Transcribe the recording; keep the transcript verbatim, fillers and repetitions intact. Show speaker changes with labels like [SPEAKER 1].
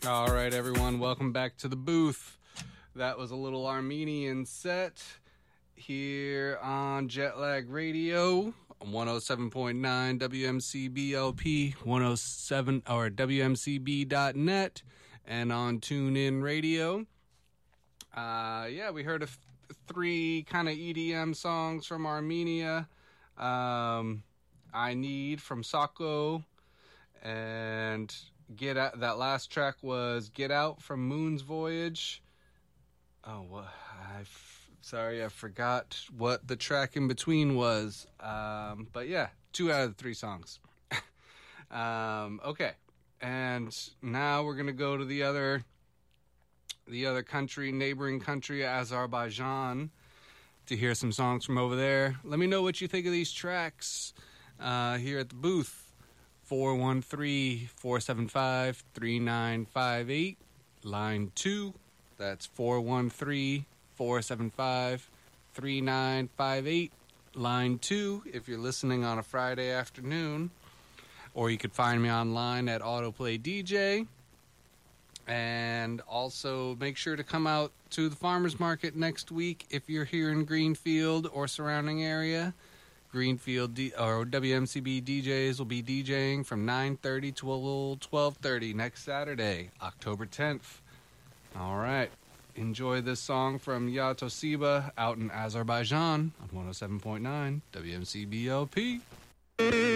[SPEAKER 1] All right, everyone, welcome back to the booth. That was a little Armenian set here on Jetlag Radio, one oh seven point nine W M C B L P, one oh seven or W M C B dot net, and on TuneIn Radio. Uh, yeah, we heard a f- three kind of E D M songs from Armenia. Um, I Need from Sako, and Get Out. That last track was Get Out from Moon's Voyage. Oh, well, I f- sorry, I forgot what the track in between was. Um, but yeah, two out of the three songs. um, okay, and now we're gonna go to the other, the other country, neighboring country, Azerbaijan, to hear some songs from over there. Let me know what you think of these tracks uh, here at the booth. four one three, four seven five, three nine five eight, line two. That's four one three, four seven five, three nine five eight, line two, if you're listening on a Friday afternoon. Or you could find me online at Autoplay D J. And also make sure to come out to the farmers market next week if you're here in Greenfield or surrounding area. Greenfield D- or W M C B D Js will be DJing from nine thirty to twelve thirty next Saturday, October tenth. All right. Enjoy this song from Yatosiba out in Azerbaijan on one oh seven point nine W M C B L P.